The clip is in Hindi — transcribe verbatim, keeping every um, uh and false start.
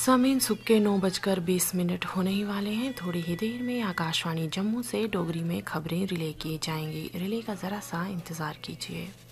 सामीन सुबह के नौ बजकर बीस मिनट होने ही वाले हैं। थोड़ी ही देर में आकाशवाणी जम्मू से डोगरी में खबरें रिले की जाएंगी। रिले का ज़रा सा इंतज़ार कीजिए।